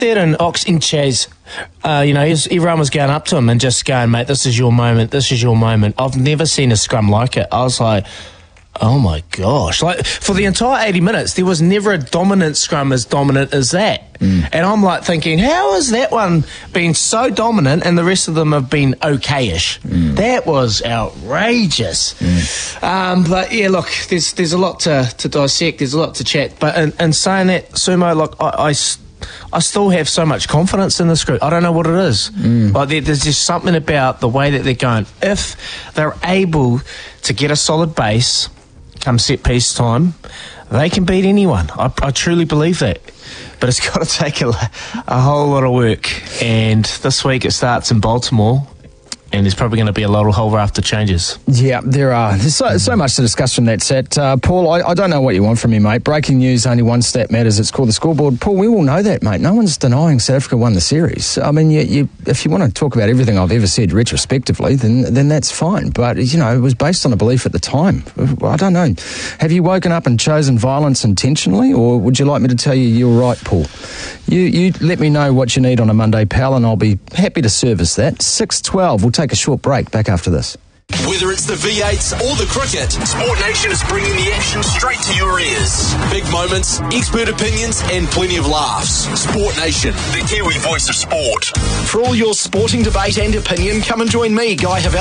there and Ox in Chaz, everyone was going up to him and just going, mate, this is your moment, this is your moment. I've never seen a scrum like it. I was like, oh my gosh. Like, for the entire 80 minutes, there was never a dominant scrum as dominant as that. And I'm like thinking, how has that one been so dominant and the rest of them have been okay-ish? That was outrageous. But yeah, look, there's a lot to dissect, there's a lot to chat. But in saying that, Sumo, look, I still have so much confidence in this group. I don't know what it is. Like there's just something about the way that they're going. If they're able to get a solid base come set piece time, they can beat anyone. I truly believe that. But it's got to take a whole lot of work. And this week it starts in Baltimore. And there's probably going to be a whole raft of changes. Yeah, there are. There's so much to discuss from that set. Paul, I don't know what you want from me, mate. Breaking news, only one stat matters. It's called the scoreboard. Paul, we all know that, mate. No one's denying South Africa won the series. I mean, if you want to talk about everything I've ever said retrospectively, then that's fine. But, it was based on a belief at the time. I don't know. Have you woken up and chosen violence intentionally, or would you like me to tell you you're right, Paul? You let me know what you need on a Monday, pal, and I'll be happy to service that. 6:12. We'll take a short break. Back after this. Whether it's the V8s or the cricket, Sport Nation is bringing the action straight to your ears. Big moments, expert opinions, and plenty of laughs. Sport Nation, the Kiwi voice of sport. For all your sporting debate and opinion, come and join me, Guy Havel.